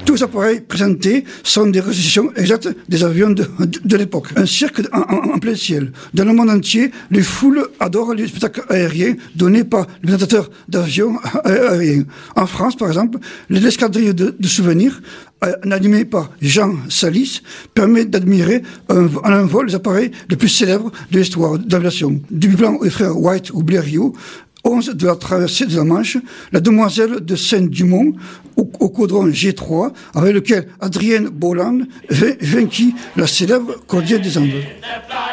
Tous les appareils présentés sont des restitutions exactes des avions de l'époque. Un cirque en plein ciel. Dans le monde entier, les foules adorent les spectacles aériens donnés par les présentateurs d'avions aériens. En France, par exemple, l'escadrille de souvenirs, animé par Jean Salis, permet d'admirer en un vol les appareils les plus célèbres de l'histoire de l'aviation. Du Blanc aux frères White ou Blériot, 11 de la traversée de la Manche, la demoiselle de Saint-Dumont au caudron G3, avec lequel Adrienne Bolland vainquit la célèbre Cordillère des Andes.